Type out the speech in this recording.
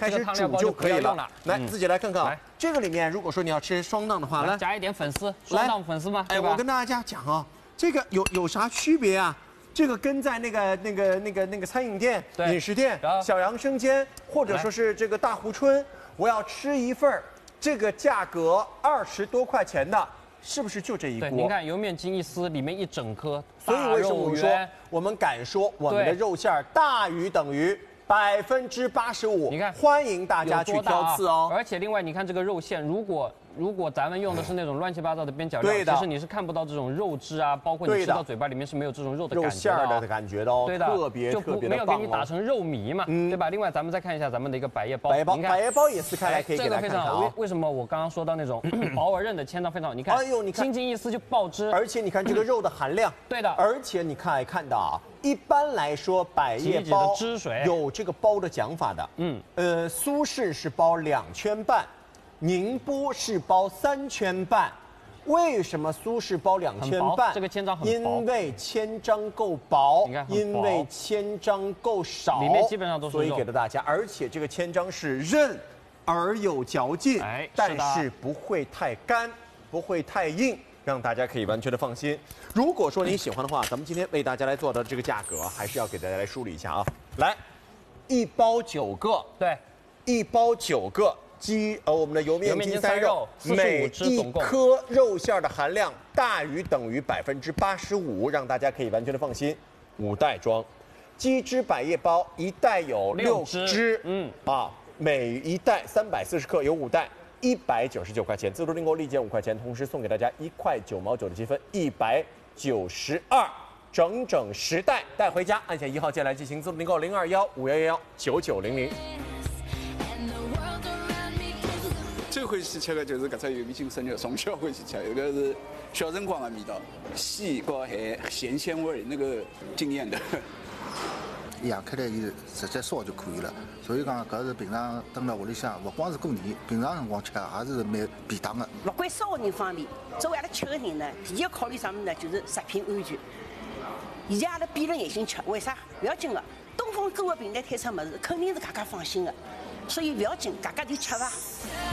开始煮就可以了。来，自己来看看啊。 这个里面，如果说你要吃双档的话，来加一点粉丝，双档粉丝嘛。 哎，我跟大家讲啊，这个有啥区别啊？这个跟在那个餐饮店、饮食店、小杨生煎，或者说是这个大湖春，我要吃一份这个价格20多块钱的，是不是就这一锅？ 对，您看油面筋一丝，里面一整颗， 所以为什么我们说我们敢说我们的肉馅大于等于85%？你看，欢迎大家去挑刺哦。 而且另外，你看这个肉馅，如果咱们用的是那种乱七八糟的边角料，其实你是看不到这种肉汁啊，包括你吃到嘴巴里面是没有这种肉的感觉的， 肉馅儿的感觉的哦， 对的， 特别没有给你打成肉糜嘛，对吧？另外，咱们再看一下咱们的一个百叶包， 百叶包也撕开来可以给大家看看啊。 为什么我刚刚说到那种薄而韧的千张非常好？你看，哎呦，你看，轻轻一撕就爆汁， 而且你看这个肉的含量， 对的， 而且你看到啊。 一般来说，百叶包有这个包的讲法的。苏式是包2圈半，宁波是包3圈半。为什么苏式包2圈半？ 这个千张很薄， 因为千张够薄，因为千张够少， 里面基本上都是肉， 所以给了大家。而且这个千张是韧而有嚼劲，但是不会太干，不会太硬。 让大家可以完全的放心。如果说你喜欢的话，咱们今天为大家来做的这个价格，还是要给大家来梳理一下啊。来，1包9个， 对 ，1包9个我们的油面筋3肉，每一颗肉馅的含量大于等于85%，让大家可以完全的放心。5袋装，鸡汁百叶包1袋有6只，每一袋340克，有5袋。 199块钱，自助订购立减5块钱，同时送给大家1块9毛9的积分，192，整整10袋带回家。按下1号键来进行自助订购，0215119900。 最欢喜吃的就是搿只油面筋生肉，从小欢喜吃，有个是小辰光的味道，细和还咸鲜味，那个惊艳的。 养开来伊直接烧就可以了，所以讲搿是平常蹲辣屋里向，勿光是过年，平常辰光吃也是蛮便当的。 勿管烧的人方面，作为阿拉吃的人呢，第一考虑啥物事呢？就是食品安全。现在阿拉闭着眼睛吃，为啥？勿要紧的，东风购物平台推出物事，肯定是大家放心的，所以勿要紧，大家就吃伐。